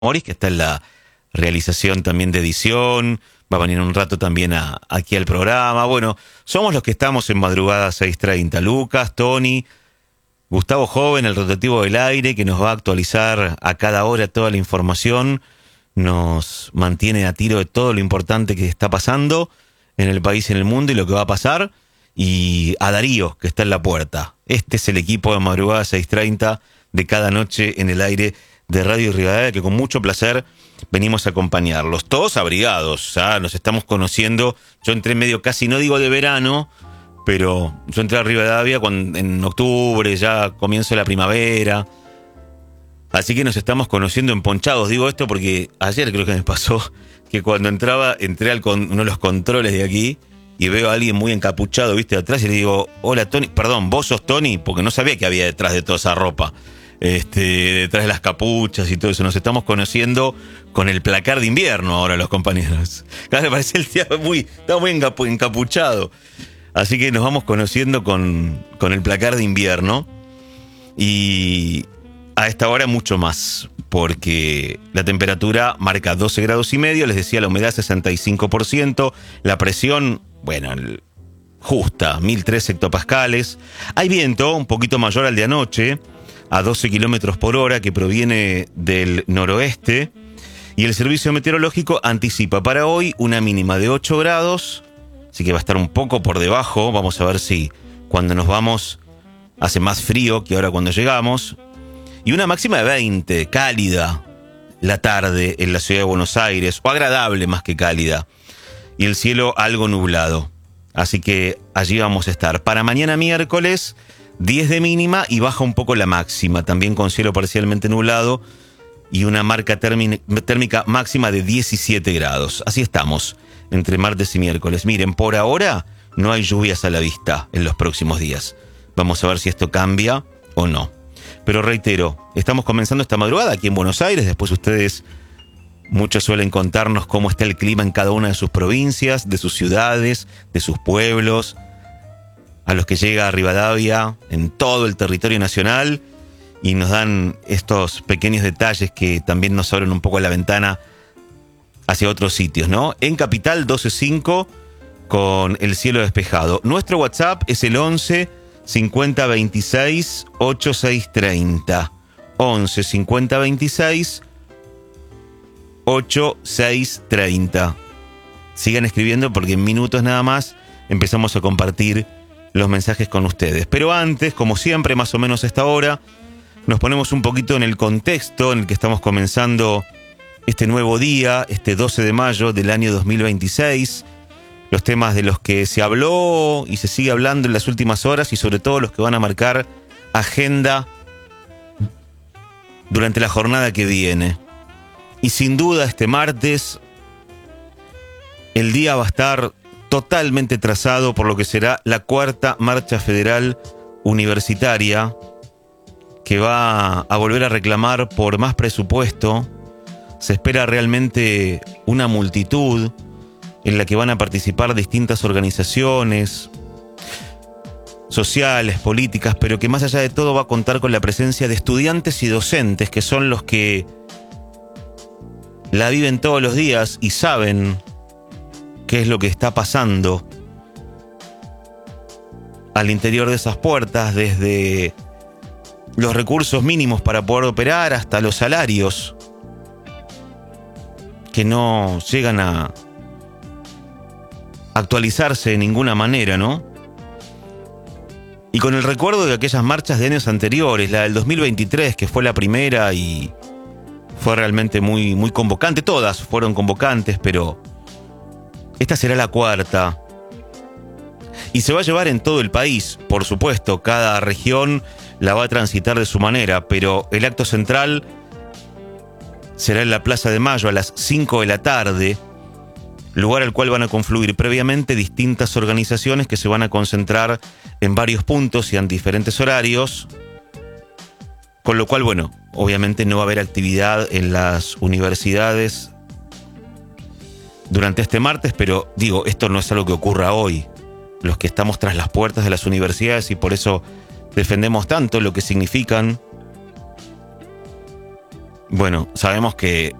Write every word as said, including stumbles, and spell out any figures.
Moris, que está en la realización también de edición, va a venir un rato también a, aquí al programa. Bueno, somos los que estamos en Madrugada seis treinta. Lucas, Tony, Gustavo Joven, el rotativo del aire, que nos va a actualizar a cada hora toda la información, nos mantiene a tiro de todo lo importante que está pasando en el país y en el mundo y lo que va a pasar. Y a Darío, que está en la puerta. Este es el equipo de Madrugada seis treinta de cada noche en el aire de Radio Rivadavia, que con mucho placer venimos a acompañarlos. Todos abrigados, ¿ah? Nos estamos conociendo. Yo entré medio casi, no digo de verano, pero yo entré a Rivadavia cuando, en octubre, ya comienzo la primavera. Así que nos estamos conociendo emponchados. Digo esto porque ayer creo que me pasó que cuando entraba, entré al con, uno de los controles de aquí y veo a alguien muy encapuchado, viste, atrás, y le digo, hola Tony, perdón, ¿vos sos Tony? Porque no sabía que había detrás de toda esa ropa. Este, detrás de las capuchas y todo eso. Nos estamos conociendo con el placar de invierno ahora los compañeros. Claro, me parece el día muy, está muy encapuchado. Así que nos vamos conociendo con, con el placar de invierno. Y a esta hora mucho más, porque la temperatura marca doce grados y medio, les decía, la humedad sesenta y cinco por ciento, la presión, bueno, justa, mil tres hectopascales. Hay viento un poquito mayor al de anoche, a doce kilómetros por hora, que proviene del noroeste, y el servicio meteorológico anticipa para hoy una mínima de ocho grados, así que va a estar un poco por debajo. Vamos a ver si cuando nos vamos hace más frío que ahora cuando llegamos, y una máxima de veinte, cálida la tarde en la ciudad de Buenos Aires, o agradable más que cálida, y el cielo algo nublado, así que allí vamos a estar. Para mañana miércoles, diez de mínima y baja un poco la máxima, también con cielo parcialmente nublado y una marca térmica máxima de diecisiete grados. Así estamos entre martes y miércoles. Miren, por ahora no hay lluvias a la vista en los próximos días. Vamos a ver si esto cambia o no. Pero reitero, estamos comenzando esta madrugada aquí en Buenos Aires. Después ustedes, muchos suelen contarnos cómo está el clima en cada una de sus provincias, de sus ciudades, de sus pueblos, a los que llega a Rivadavia en todo el territorio nacional, y nos dan estos pequeños detalles que también nos abren un poco la ventana hacia otros sitios, ¿no? En Capital doce cinco con el cielo despejado. Nuestro WhatsApp es el once cincuenta veintiséis ochenta y seis treinta. once cincuenta veintiséis ochenta y seis treinta. Sigan escribiendo porque en minutos nada más empezamos a compartir los mensajes con ustedes. Pero antes, como siempre, más o menos a esta hora, nos ponemos un poquito en el contexto en el que estamos comenzando este nuevo día, este doce de mayo del año dos mil veintiséis, los temas de los que se habló y se sigue hablando en las últimas horas, y sobre todo los que van a marcar agenda durante la jornada que viene. Y sin duda este martes el día va a estar totalmente trazado por lo que será la cuarta marcha federal universitaria, que va a volver a reclamar por más presupuesto. Se espera realmente una multitud en la que van a participar distintas organizaciones sociales, políticas, pero que más allá de todo va a contar con la presencia de estudiantes y docentes, que son los que la viven todos los días y saben qué es lo que está pasando al interior de esas puertas, desde los recursos mínimos para poder operar hasta los salarios que no llegan a actualizarse de ninguna manera, ¿no? Y con el recuerdo de aquellas marchas de años anteriores, la del dos mil veintitrés, que fue la primera y fue realmente muy, muy convocante, todas fueron convocantes, pero esta será la cuarta. Y se va a llevar en todo el país, por supuesto. Cada región la va a transitar de su manera, pero el acto central será en la Plaza de Mayo a las cinco de la tarde, lugar al cual van a confluir previamente distintas organizaciones que se van a concentrar en varios puntos y en diferentes horarios. Con lo cual, bueno, obviamente no va a haber actividad en las universidades durante este martes, pero digo, esto no es algo que ocurra hoy. Los que estamos tras las puertas de las universidades, y por eso defendemos tanto lo que significan Bueno, sabemos que